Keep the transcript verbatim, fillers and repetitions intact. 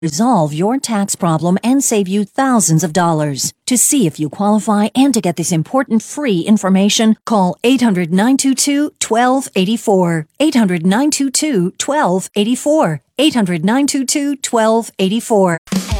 resolve your tax problem and save you thousands of dollars. To see if you qualify and to get this important free information, call eight hundred, nine two two, one two eight four. eight hundred, nine two two, one two eight four. eight hundred, nine two two, one two eight four.